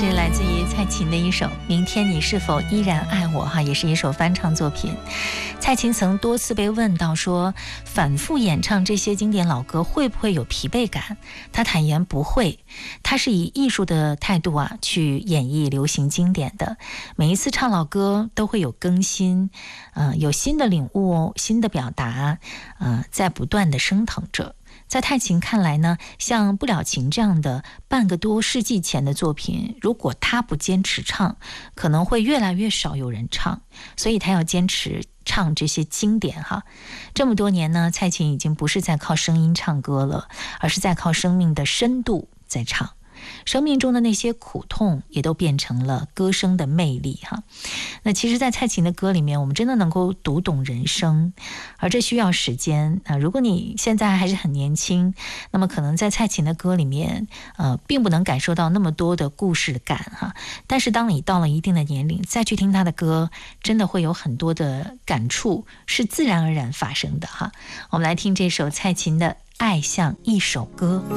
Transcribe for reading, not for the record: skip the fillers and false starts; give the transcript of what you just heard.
是来自于蔡琴的一首《明天你是否依然爱我》哈，也是一首翻唱作品。蔡琴曾多次被问到说，反复演唱这些经典老歌会不会有疲惫感？她坦言不会，她是以艺术的态度去演绎流行经典的。每一次唱老歌都会有更新，有新的领悟、新的表达，在不断的升腾着。在蔡琴看来呢，像《不了情》这样的半个多世纪前的作品，如果她不坚持唱，可能会越来越少有人唱，所以她要坚持唱这些经典哈。这么多年呢，蔡琴已经不是在靠声音唱歌了，而是在靠生命的深度在唱。生命中的那些苦痛也都变成了歌声的魅力哈。那其实在蔡琴的歌里面，我们真的能够读懂人生，而这需要时间。如果你现在还是很年轻，那么可能在蔡琴的歌里面并不能感受到那么多的故事感哈。但是当你到了一定的年龄再去听她的歌，真的会有很多的感触是自然而然发生的哈。我们来听这首蔡琴的《爱像一首歌》。